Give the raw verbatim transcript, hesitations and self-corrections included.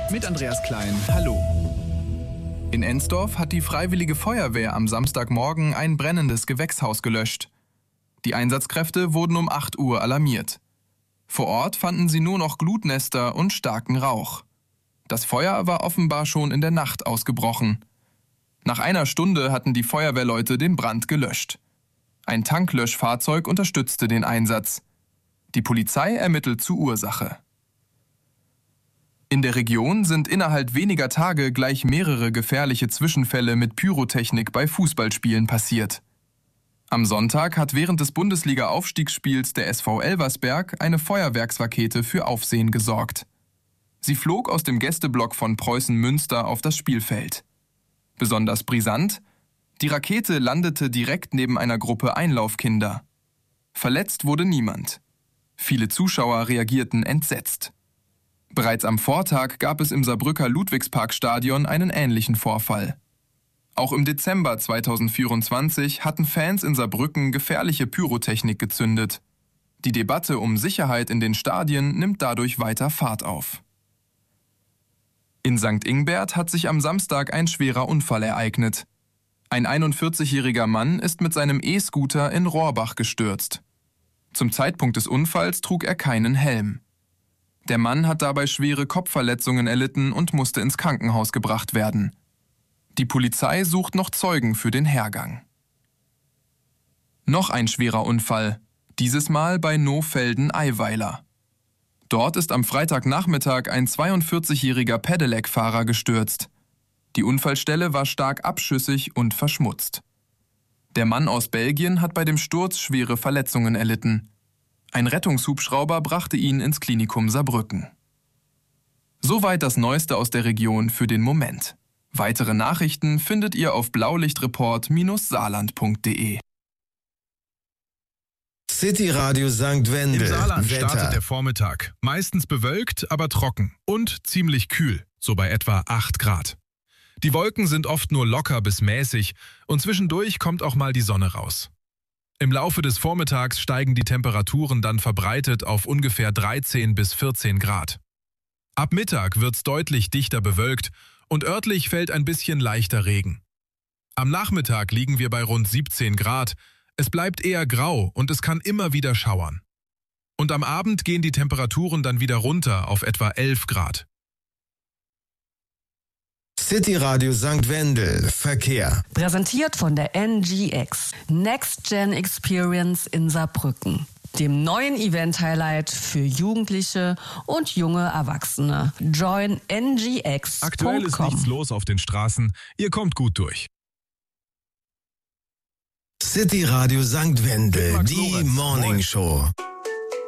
mit Andreas Klein. Hallo. In Ensdorf hat die Freiwillige Feuerwehr am Samstagmorgen ein brennendes Gewächshaus gelöscht. Die Einsatzkräfte wurden um acht Uhr alarmiert. Vor Ort fanden sie nur noch Glutnester und starken Rauch. Das Feuer war offenbar schon in der Nacht ausgebrochen. Nach einer Stunde hatten die Feuerwehrleute den Brand gelöscht. Ein Tanklöschfahrzeug unterstützte den Einsatz. Die Polizei ermittelt zur Ursache. In der Region sind innerhalb weniger Tage gleich mehrere gefährliche Zwischenfälle mit Pyrotechnik bei Fußballspielen passiert. Am Sonntag hat während des Bundesliga-Aufstiegsspiels der S V Elversberg eine Feuerwerksrakete für Aufsehen gesorgt. Sie flog aus dem Gästeblock von Preußen Münster auf das Spielfeld. Besonders brisant: die Rakete landete direkt neben einer Gruppe Einlaufkinder. Verletzt wurde niemand. Viele Zuschauer reagierten entsetzt. Bereits am Vortag gab es im Saarbrücker Ludwigsparkstadion einen ähnlichen Vorfall. Auch im Dezember zweitausendvierundzwanzig hatten Fans in Saarbrücken gefährliche Pyrotechnik gezündet. Die Debatte um Sicherheit in den Stadien nimmt dadurch weiter Fahrt auf. In Sankt Ingbert hat sich am Samstag ein schwerer Unfall ereignet. Ein einundvierzigjähriger Mann ist mit seinem E-Scooter in Rohrbach gestürzt. Zum Zeitpunkt des Unfalls trug er keinen Helm. Der Mann hat dabei schwere Kopfverletzungen erlitten und musste ins Krankenhaus gebracht werden. Die Polizei sucht noch Zeugen für den Hergang. Noch ein schwerer Unfall, dieses Mal bei Nohfelden-Eiweiler. Dort ist am Freitagnachmittag ein zweiundvierzigjähriger Pedelec-Fahrer gestürzt. Die Unfallstelle war stark abschüssig und verschmutzt. Der Mann aus Belgien hat bei dem Sturz schwere Verletzungen erlitten. Ein Rettungshubschrauber brachte ihn ins Klinikum Saarbrücken. Soweit das Neueste aus der Region für den Moment. Weitere Nachrichten findet ihr auf blaulichtreport Saarland punkt de. City Radio Sankt Wendel. Im Saarland Wetter. startet der Vormittag. Meistens bewölkt, aber trocken und ziemlich kühl, so bei etwa acht Grad. Die Wolken sind oft nur locker bis mäßig und zwischendurch kommt auch mal die Sonne raus. Im Laufe des Vormittags steigen die Temperaturen dann verbreitet auf ungefähr dreizehn bis vierzehn Grad. Ab Mittag wird's deutlich dichter bewölkt und örtlich fällt ein bisschen leichter Regen. Am Nachmittag liegen wir bei rund siebzehn Grad. Es bleibt eher grau und es kann immer wieder schauern. Und am Abend gehen die Temperaturen dann wieder runter auf etwa elf Grad. City Radio Sankt Wendel. Verkehr. Präsentiert von der N G X. Next Gen Experience in Saarbrücken. Dem neuen Event-Highlight für Jugendliche und junge Erwachsene. Join N G X Punkt com. Aktuell ist nichts los auf den Straßen. Ihr kommt gut durch. City Radio Sankt Wendel. Max Die Lorenz. Morning Moin. Show.